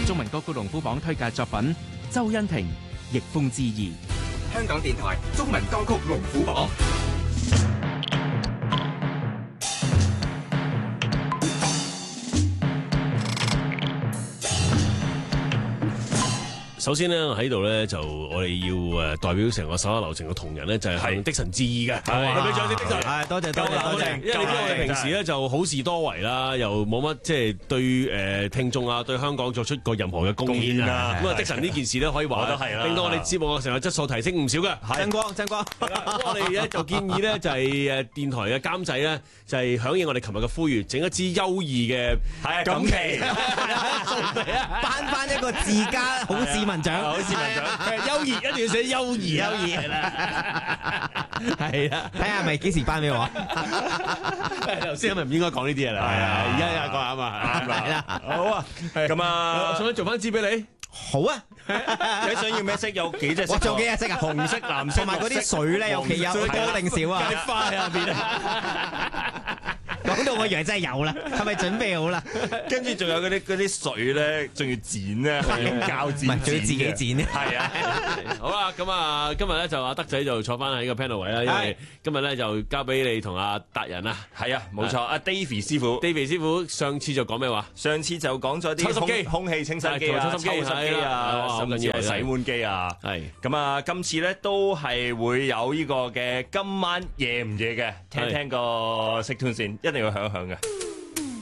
中文歌曲龍虎榜推介作品，周欣婷《逆風之意》。 香港電台中文歌曲龍虎榜。 首先咧喺度咧就我哋要代表成個手下留情嘅同仁咧，就係向的神致意嘅。係咪掌聲的神？ 係多謝多謝， 因為你知我哋平時咧就好事多為啦，又冇乜即係對聽眾啊，對香港作出過任何嘅貢獻啊。咁啊的神呢件事咧可以話令到我哋節目嘅成個質素提升唔少嘅。 真光。 我哋咧就建議咧就係電台嘅監製咧就係響應我哋琴日嘅呼籲，整一支優異嘅錦旗， 頒翻一個自家好市民獎， 好市民獎，優異一定要寫優異，係啦，係啦， 睇下咪幾時頒俾我？ 頭先係咪唔應該講呢啲嘢啦？係啊，而家講啱啊，啱啦，好啊，咁啊，想唔想做翻支俾你？ 好啊！ 你想要咩色？有幾隻色？ 我做幾隻色啊？ 紅色、藍色， 同埋嗰啲水咧，有多定少啊？ 花喺入邊啊！ 講到我以為真係有啦，係咪準備好啦？ 跟住仲有嗰啲水咧，仲要剪咧，係用膠剪， 唔係仲要自己剪咧。 係啊， 好啦，咁啊，今日咧就阿德仔就坐翻喺個 panel 位啦，因為今日咧就交俾你同阿達人啊， 係啊，冇錯，阿 Davy 師傅 ，Davy 師傅上次就講咩話？ 上次就講咗啲空氣清新機啊、抽濕機啊，甚至係洗碗機啊， 係咁啊，今次咧都係會有呢個嘅今晚夜唔夜嘅，聽個色 tune 先，一定要響一響嘅。